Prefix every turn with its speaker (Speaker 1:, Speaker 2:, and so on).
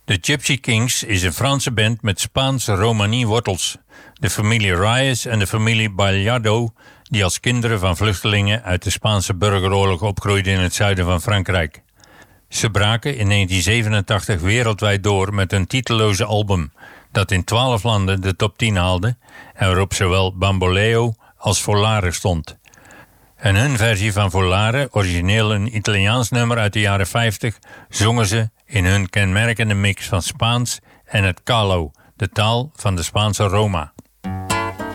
Speaker 1: De Gypsy Kings is een Franse band met Spaanse Romani-wortels. De familie Reyes en de familie Baliardo, die als kinderen van vluchtelingen uit de Spaanse burgeroorlog opgroeiden in het zuiden van Frankrijk. Ze braken in 1987 wereldwijd door met een titelloze album, dat in 12 landen de top 10 haalde en waarop zowel Bamboleo als Volare stond. En hun versie van Volare, origineel een Italiaans nummer uit de jaren 50, zongen ze in hun kenmerkende mix van Spaans en het Caló, de taal van de Spaanse Roma.